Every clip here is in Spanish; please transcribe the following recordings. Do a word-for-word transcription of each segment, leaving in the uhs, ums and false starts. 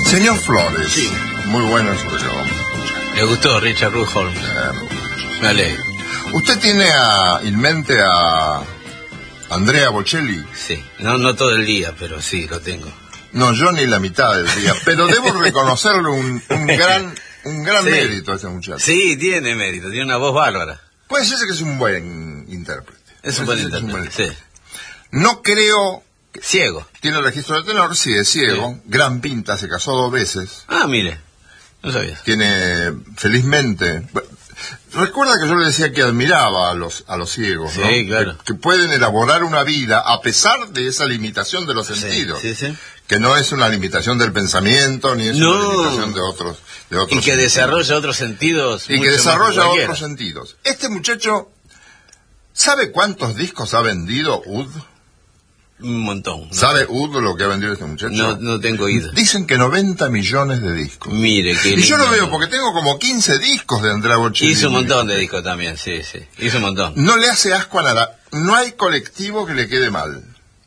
Señor Flores. Sí. Muy bueno eso que acabamos. Le gustó Richard Rudolph. Eh, Me alegro. ¿Usted tiene a, en mente a Andrea Bocelli? Sí, no, no todo el día, pero sí, lo tengo. No, yo ni la mitad del día, pero debo reconocerle un, un gran, un gran Sí. mérito a este muchacho. Sí, tiene mérito, tiene una voz bárbara. Puede ser que es un buen intérprete. Es un Puede buen ser que intérprete, sí. No creo... Ciego. Tiene registro de tenor, sí, es ciego. Sí. Gran pinta, se casó dos veces. Ah, mire, no sabías. Tiene, felizmente... Recuerda que yo le decía que admiraba a los a los ciegos, Sí, ¿no? claro. Que, que pueden elaborar una vida a pesar de esa limitación de los sentidos. Sí, sí, sí. Que no es una limitación del pensamiento, ni es No. una limitación de otros, de otros Y que sentidos. desarrolla otros sentidos. Y que mucho más desarrolla cualquiera. otros sentidos. Este muchacho, ¿sabe cuántos discos ha vendido U D? Un montón. ¿No? ¿Sabe U D lo que ha vendido este muchacho? No, no tengo oído. Dicen que noventa millones de discos. Mire, que Y yo lo veo porque tengo como quince discos de Andrea Bocelli. hizo un montón de discos también, sí, sí. Hizo un montón. No le hace asco a nada. No hay colectivo que le quede mal.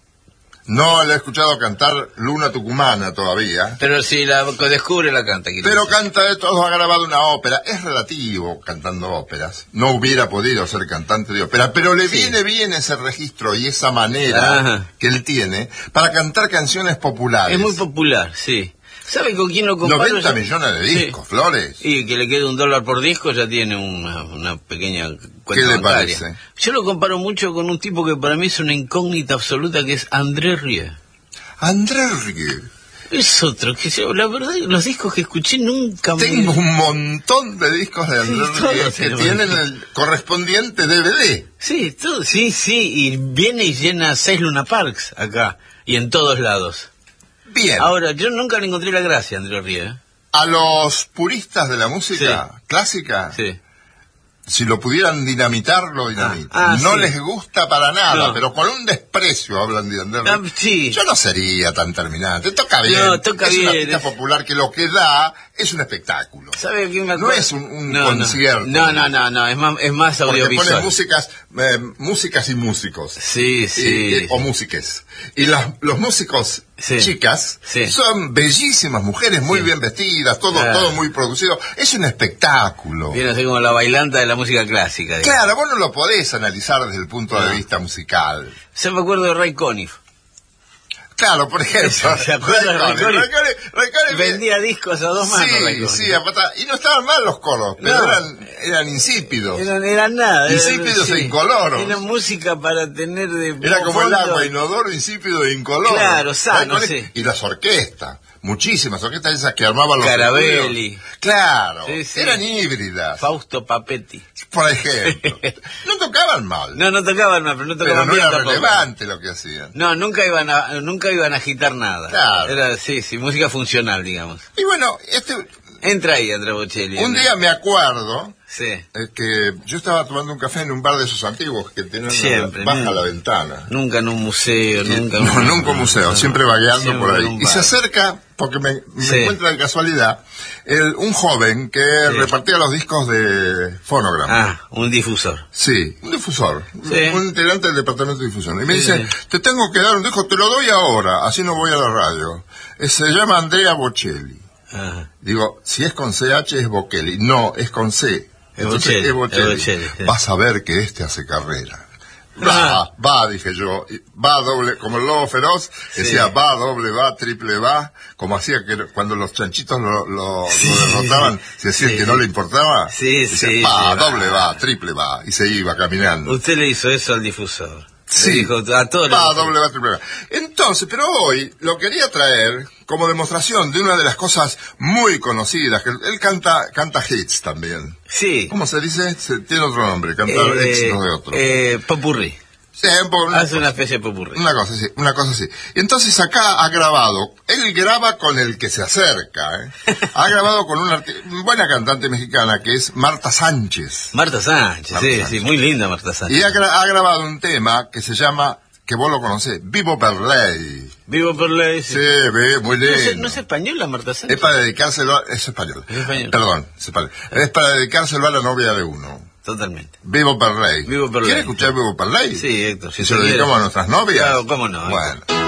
No le he escuchado cantar Luna Tucumana todavía. Pero si la descubre la canta. Quizás. Pero canta de todos, ha grabado una ópera. Es relativo cantando óperas. No hubiera podido ser cantante de ópera, pero le Sí. viene bien ese registro y esa manera Ajá. que él tiene para cantar canciones populares. Es muy popular, sí. ¿Sabe con quién lo comparo? noventa yo? millones de discos, Sí. Flores. Y que le quede un dólar por disco ya tiene una, una pequeña cuenta ¿Qué le bancaria. parece? Yo lo comparo mucho con un tipo que para mí es una incógnita absoluta, que es André Rieu. André Rieu. Es otro, que yo, la verdad, los discos que escuché nunca me... Tengo un montón de discos de André Sí, Rieu todos que tenemos. tienen el correspondiente D V D. Sí, todo, sí, sí, y viene y llena seis Luna Parks acá, y en todos lados. Bien. Ahora, yo nunca le encontré la gracia a André Rieu. ¿eh? A los puristas de la música clásica, Sí. si lo pudieran dinamitar, lo dinamitan. Ah, ah, no sí. les gusta para nada, No. pero con un desprecio hablan de André Ah, Rieu. sí. Yo no sería tan terminante. Toca bien. No, toca es una bien, artista es- popular que lo que da es un espectáculo. ¿Sabe a quién me No acuerdo? es un, un No, no. concierto. No, no, no, no, es más, es más Porque audiovisual. ponen músicas, eh, músicas y músicos. Sí, Y- sí. y- o músiques. Y las, los músicos Sí. chicas Sí. son bellísimas mujeres, muy Sí. bien vestidas, todo, Claro. todo muy producido. Es un espectáculo. Viene así como la bailanta de la música clásica. digamos. Claro, vos no lo podés analizar desde el punto de No. vista musical. Yo me acuerdo de Ray Conniff. Claro, por ejemplo. ¿Se acuerda de Ray Conniff? Ray Conniff- Ray Conniff- Vendía discos a dos manos, Ray Sí, Conniff. sí, a pata- y no estaban mal los coros, pero No. eran, eran insípidos. Eran, eran nada. Insípidos e incoloros. Era música para tener de... Era como el fondo. agua, inodoro, insípido e incoloro. Claro, sano, Ray Conniff- sí. Y las orquestas, muchísimas orquestas esas que armaban los Carabelli. estudios. Claro, Sí, sí. eran híbridas, Fausto Papetti. por ejemplo. No tocaban mal, No, no tocaban mal, pero no pero tocaban no bien era tampoco. relevante lo que hacían. No, nunca iban a, nunca iban a agitar nada. Claro. Era, sí, sí, música funcional, digamos. Y bueno, este, Entra ahí, Andrea Bocelli. un día me acuerdo Sí. eh, que yo estaba tomando un café en un bar de esos antiguos que tienen Siempre, una, baja nunca. la ventana. Nunca en un museo, Y- nunca en no, un- nunca un museo, no, siempre vagueando siempre por en ahí. un Y se bar. acerca, porque me, me Sí. encuentra de casualidad, el, un joven que Sí. repartía los discos de Phonogram. Ah, un difusor. Sí, un difusor, Sí. un integrante del departamento de difusión. Y me Sí, dice, sí. te tengo que dar un disco, te lo doy ahora, así no voy a la radio. Eh, Se llama Andrea Bocelli. Ajá. Digo, si es con C H es Bocelli. No, es con C. Es Entonces, Bocelli, es Bocelli. es Bocelli, sí. Vas a ver que este hace carrera. Ah. Va, va, dije yo. y Va doble, como el lobo feroz, Sí. decía va, doble va, triple va, como hacía que cuando los chanchitos lo, lo, Sí. lo derrotaban, se decía Sí. que no le importaba. Sí, decía, sí, va, sí, doble va. va, triple va, y se iba caminando. Usted le hizo eso al difusor. Sí. Le dijo a todos Va, los- doble va, triple va. Entonces, pero hoy lo quería traer como demostración de una de las cosas muy conocidas, que él, él canta, canta hits también. Sí. ¿Cómo se dice? Se- tiene otro nombre, canta Eh, éxitos de otro. eh, popurrí. Sí, un poco- una Hace una cosa. especie de popurrí. Una cosa así, una cosa así. Y entonces acá ha grabado, él graba con el que se acerca, ¿eh? Ha grabado con una arti- buena cantante mexicana que es Marta Sánchez. Marta Sánchez, Marta sí, Sánchez. sí, muy linda Marta Sánchez. Y ha, gra- ha grabado un tema que se llama, que vos lo conocés, Vivo per lei. Vivo por ley. Sí, ve, muy No lindo. es, no es española Marta Sánchez. Es para dedicárselo, a- es español. Es español. Perdón, es español. Es para dedicárselo a la novia de uno. Totalmente. Vivo per lei. Vivo per ¿Quiere ley. escuchar Vivo per lei? Sí, Héctor. Si Si se lo quiere. dedicamos a nuestras novias. Claro, cómo no. Bueno.